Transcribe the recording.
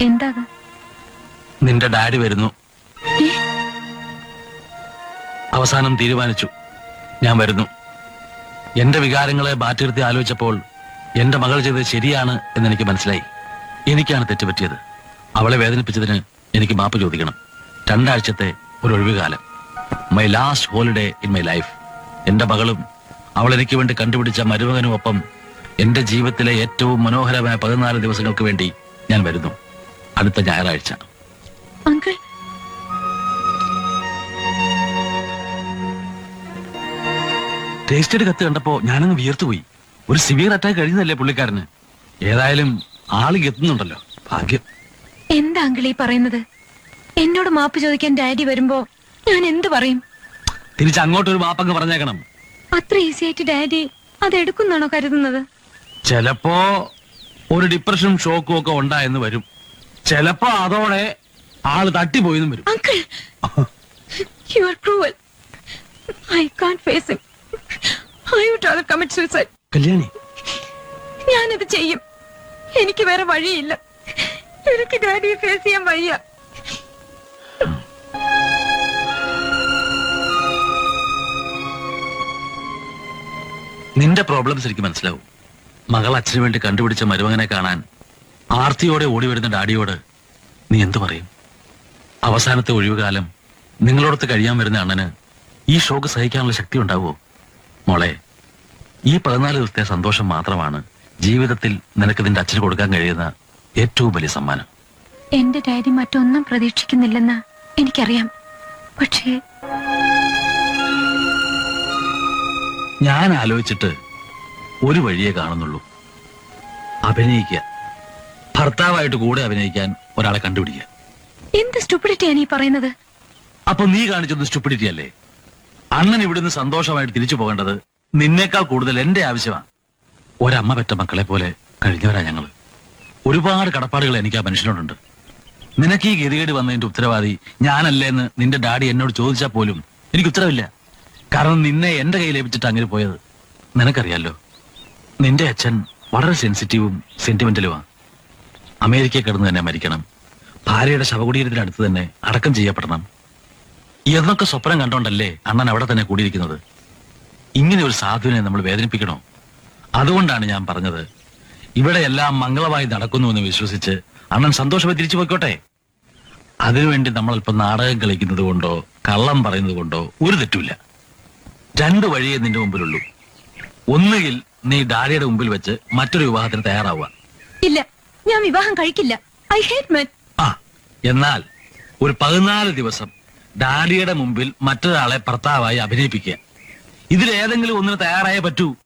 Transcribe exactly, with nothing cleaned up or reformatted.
എന്താ നിന്റെ ഡാഡി വരുന്നു. അവസാനം തീരുമാനിച്ചു, ഞാൻ വരുന്നു. എന്റെ വികാരങ്ങളെ മാറ്റിനിർത്തി ആലോചിച്ചപ്പോൾ എന്റെ മകൾ ചെയ്തത് ശരിയാണ് എന്നെനിക്ക് മനസ്സിലായി. എനിക്കാണ് തെറ്റുപറ്റിയത്. അവളെ വേദനിപ്പിച്ചതിന് എനിക്ക് മാപ്പ് ചോദിക്കണം. രണ്ടാഴ്ചത്തെ ഒരു ഒഴിവുകാലം, my last Holiday Inn my life. എന്റെ മകളും അവൾ എനിക്ക് വേണ്ടി കണ്ടുപിടിച്ച മരുമകനും ഒപ്പം എന്റെ ജീവിതത്തിലെ ഏറ്റവും മനോഹരമായ പതിനാല് ദിവസങ്ങൾക്ക് വേണ്ടി ഞാൻ വരുന്നു. അടുത്ത ഞായറാഴ്ച. അങ്കിൾ, രജിസ്റ്റേഡ് കത്ത് കണ്ടപ്പോ ഞാനങ്ങ് വിയർത്തുപോയി. ഒരു സിവിയർ അറ്റാക്ക് കഴിഞ്ഞതല്ലേ പുള്ളിക്കാരന്. ഏതായാലും ആള് എത്തുന്നുണ്ടല്ലോ, ഭാഗ്യം. എന്താ അങ്കിൾ ഈ പറയുന്നത്? എന്നോട് മാപ്പ് ചോദിക്കാൻ ഡാഡി വരുമ്പോ ഞാൻ എന്ത് പറയും? തിരിച്ച് അങ്ങോട്ടൊരു മാപ്പങ്ങ് പറഞ്ഞേക്കണം. അത്ര ഈസി ആയിട്ട് ഡാഡി അതെടുക്കുന്നാണോ കരുതുന്നത്? ചിലപ്പോ ഒരു ഡിപ്രഷനും ഷോക്കും ഒക്കെ ഉണ്ടായെന്ന് വരും. ചിലപ്പോ അതോടെ ആള് തട്ടിപ്പോയെന്നും വരും. Uncle, you are cruel. I can't face him. I would rather commit suicide. Kalyani, ഞാനത് ചെയ്യും. എനിക്ക് വേറെ വഴിയില്ല. എനിക്ക് ഡാഡിയെ ഫേസ് ചെയ്യാൻ വയ്യ. നിന്റെ പ്രോബ്ലംസ് എനിക്ക് മനസ്സിലാവും. മകൾ അച്ഛന് വേണ്ടി കണ്ടുപിടിച്ച മരുമകനെ കാണാൻ ആർത്തിയോടെ ഓടി വരുന്ന ഡാഡിയോട് നീ എന്തു പറയും? അവസാനത്തെ ഒഴിവുകാലം നിങ്ങളോടത്ത് കഴിയാൻ വരുന്ന അണ്ണന് ഈ ഷോക്ക് സഹിക്കാനുള്ള ശക്തി ഉണ്ടാവുമോ? മോളെ, ഈ പതിനാല് ദിവസത്തെ സന്തോഷം മാത്രമാണ് ജീവിതത്തിൽ നിനക്ക് നിന്റെ അച്ഛന് കൊടുക്കാൻ കഴിയുന്ന ഏറ്റവും വലിയ സമ്മാനം. എന്റെ ഡാഡി മറ്റൊന്നും പ്രതീക്ഷിക്കുന്നില്ലെന്ന് എനിക്കറിയാം. പക്ഷേ ഞാൻ ആലോചിച്ചിട്ട് ഒരു വഴിയേ കാണുന്നുള്ളൂ. അഭിനയിക്കുക. ഭർത്താവായിട്ട് കൂടെ അഭിനയിക്കാൻ ഒരാളെ കണ്ടുപിടിക്കുക. എന്ത് സ്റ്റുപ്പിഡിറ്റിയാണ് ഈ പറയുന്നത്? അപ്പൊ നീ കാണിച്ചത് സ്റ്റുപ്പിഡിറ്റി അല്ലേ? അണ്ണൻ ഇവിടുന്ന് സന്തോഷമായിട്ട് തിരിച്ചു പോകേണ്ടത് നിന്നേക്കാൾ കൂടുതൽ എന്റെ ആവശ്യമാണ്. ഒരമ്മ പെറ്റ മക്കളെ പോലെ കഴിഞ്ഞവരാ ഞങ്ങള്. ഒരുപാട് കടപ്പാടുകൾ എനിക്ക് ആ മനുഷ്യനോടുണ്ട്. നിനക്ക് ഈ ഗതികേട് വന്നതിന്റെ ഉത്തരവാദി ഞാനല്ലേ എന്ന് നിന്റെ ഡാഡി എന്നോട് ചോദിച്ചാൽ പോലും എനിക്ക് ഉത്തരവില്ല. കാരണം നിന്നെ എന്റെ കയ്യിൽ ഏൽപ്പിച്ചിട്ട് അങ്ങനെ പോയത്. നിനക്കറിയാലോ, നിന്റെ അച്ഛൻ വളരെ സെൻസിറ്റീവും സെന്റിമെന്റലുമാണ്. അമേരിക്കയിൽ കിടന്ന് തന്നെ മരിക്കണം, ഭാര്യയുടെ ശവകുടീരത്തിനടുത്ത് തന്നെ അടക്കം ചെയ്യപ്പെടണം എന്നൊക്കെ സ്വപ്നം കണ്ടോണ്ടല്ലേ അണ്ണൻ അവിടെ തന്നെ കൂടിയിരിക്കുന്നത്. ഇങ്ങനെ ഒരു സാധുവിനെ നമ്മൾ വേദനിപ്പിക്കണോ? അതുകൊണ്ടാണ് ഞാൻ പറഞ്ഞത്, ഇവിടെ എല്ലാം മംഗളമായി നടക്കുന്നു എന്ന് വിശ്വസിച്ച് അണ്ണൻ സന്തോഷമായി തിരിച്ചു പോയിക്കോട്ടെ. അതിനുവേണ്ടി നമ്മളിപ്പം നാടകം കളിക്കുന്നത് കൊണ്ടോ കള്ളം പറയുന്നത് കൊണ്ടോ ഒരു തെറ്റുമില്ല. രണ്ടു വഴിയേ നിന്റെ മുമ്പിലുള്ളൂ. ഒന്നുകിൽ നീ ഡാഡിയുടെ മുമ്പിൽ വെച്ച് മറ്റൊരു വിവാഹത്തിന് തയ്യാറാവുക. ഇല്ല, ഞാൻ വിവാഹം കഴിക്കില്ല. I hate men. ആ, എന്നാൽ ഒരു പതിനാല് ദിവസം ഡാഡിയുടെ മുമ്പിൽ മറ്റൊരാളെ ഭർത്താവായി അഭിനയിപ്പിക്കുക. ഇതിലേതെങ്കിലും ഒന്നിന് തയ്യാറായേ പറ്റൂ.